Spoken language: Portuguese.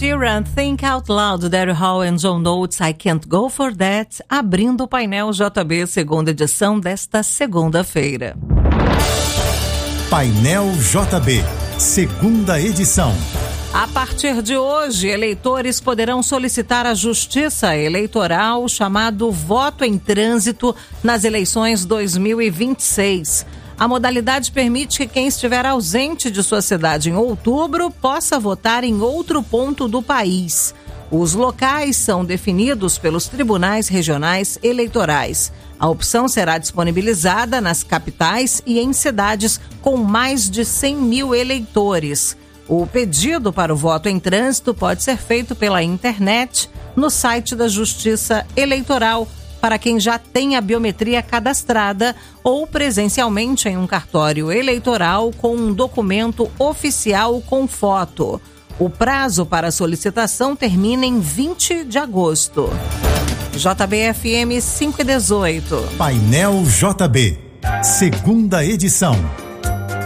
Sheeran, Think Out Loud, Daryl Hall and John Oates, I Can't Go For That, abrindo o painel JB, segunda edição desta segunda-feira. Painel JB, segunda edição. A partir de hoje, eleitores poderão solicitar à Justiça Eleitoral o chamado voto em trânsito nas eleições 2026. A modalidade permite que quem estiver ausente de sua cidade em outubro possa votar em outro ponto do país. Os locais são definidos pelos tribunais regionais eleitorais. A opção será disponibilizada nas capitais e em cidades com mais de 100 mil eleitores. O pedido para o voto em trânsito pode ser feito pela internet, no site da Justiça Eleitoral, para quem já tem a biometria cadastrada ou presencialmente em um cartório eleitoral com um documento oficial com foto. O prazo para a solicitação termina em 20 de agosto. JBFM 518. Painel JB, segunda edição.